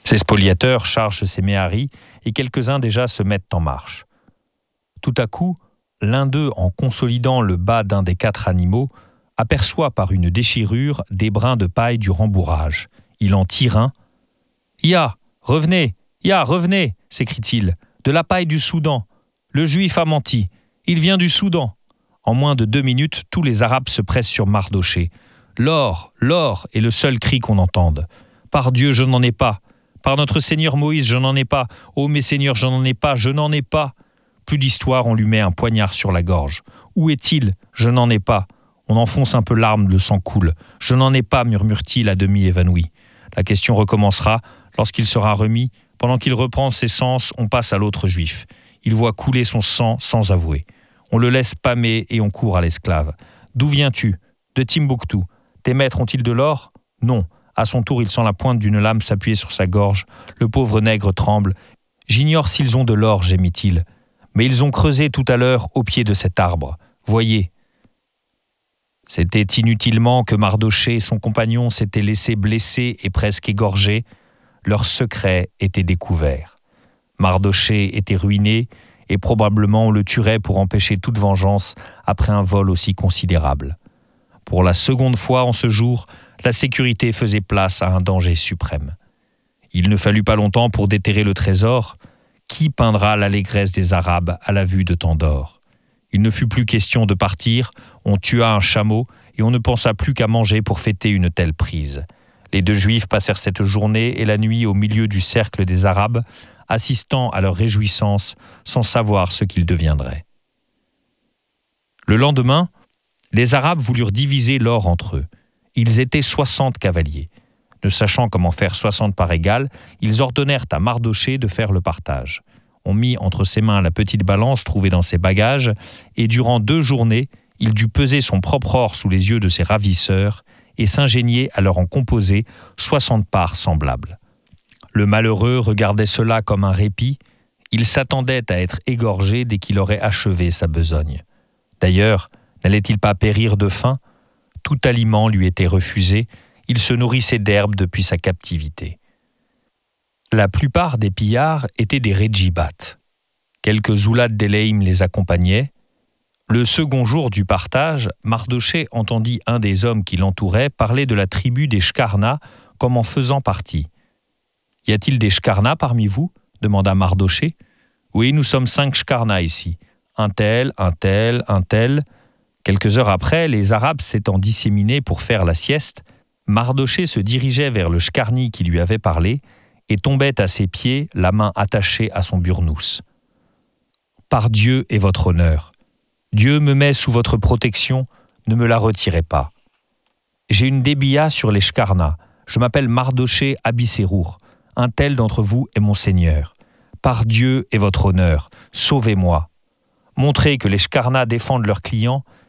Ces spoliateurs chargent ces méharis et quelques-uns déjà se mettent en marche. Tout à coup, l'un d'eux, en consolidant le bas d'un des 4 animaux, aperçoit par une déchirure des brins de paille du rembourrage. Il en tire un. « Ya, revenez, s'écrie-t-il. « De la paille du Soudan. Le Juif a menti. Il vient du Soudan. » En moins de 2 minutes, tous les Arabes se pressent sur Mardochée. « L'or, l'or !» est le seul cri qu'on entende. « Par Dieu, je n'en ai pas. Par notre Seigneur Moïse, je n'en ai pas. Oh, mes seigneurs, je n'en ai pas, je n'en ai pas. » Plus d'histoire, on lui met un poignard sur la gorge. « Où est-il ? Je n'en ai pas. » On enfonce un peu l'arme, le sang coule. « Je n'en ai pas, murmure-t-il à demi évanoui. » La question recommencera lorsqu'il sera remis. Pendant qu'il reprend ses sens, on passe à l'autre juif. Il voit couler son sang sans avouer. On le laisse pâmer et on court à l'esclave. « D'où viens-tu ? De Timbuktu. Tes maîtres ont-ils de l'or ? Non. » À son tour, il sent la pointe d'une lame s'appuyer sur sa gorge. Le pauvre nègre tremble. « J'ignore s'ils ont de l'or, gémit-il. Mais ils ont creusé tout à l'heure au pied de cet arbre. Voyez. » C'était inutilement que Mardochée et son compagnon s'étaient laissés blesser et presque égorger. Leur secret était découvert. Mardochée était ruiné et probablement on le tuerait pour empêcher toute vengeance après un vol aussi considérable. Pour la seconde fois en ce jour, la sécurité faisait place à un danger suprême. Il ne fallut pas longtemps pour déterrer le trésor. Qui peindra l'allégresse des Arabes à la vue de tant d'or ? Il ne fut plus question de partir, on tua un chameau et on ne pensa plus qu'à manger pour fêter une telle prise. Les 2 Juifs passèrent cette journée et la nuit au milieu du cercle des Arabes, assistant à leur réjouissance sans savoir ce qu'ils deviendraient. Le lendemain, les Arabes voulurent diviser l'or entre eux. Ils étaient 60 cavaliers. Ne sachant comment faire 60 par égales, ils ordonnèrent à Mardochée de faire le partage. On mit entre ses mains la petite balance trouvée dans ses bagages, et durant 2 journées, il dut peser son propre or sous les yeux de ses ravisseurs et s'ingénier à leur en composer 60 parts semblables. Le malheureux regardait cela comme un répit. Il s'attendait à être égorgé dès qu'il aurait achevé sa besogne. D'ailleurs, n'allait-il pas périr de faim ? Tout aliment lui était refusé. Il se nourrissait d'herbes depuis sa captivité. La plupart des pillards étaient des Redjibats. Quelques Zoulad d'Eleim les accompagnaient. Le second jour du partage, Mardochée entendit un des hommes qui l'entouraient parler de la tribu des Shkarna comme en faisant partie. « Y a-t-il des Shkarna parmi vous ?» demanda Mardochée. « Oui, nous sommes 5 Shkarna ici. Un tel, un tel, un tel. » Quelques heures après, les Arabes s'étant disséminés pour faire la sieste, Mardochée se dirigeait vers le Shkarni qui lui avait parlé et tombait à ses pieds, la main attachée à son burnous. « Par Dieu et votre honneur, Dieu me met sous votre protection, ne me la retirez pas. J'ai une débia sur les Shkarna, je m'appelle Mardochée Abissérour, un tel d'entre vous est mon seigneur. Par Dieu et votre honneur, sauvez-moi. Montrez que les Shkarna défendent leurs clients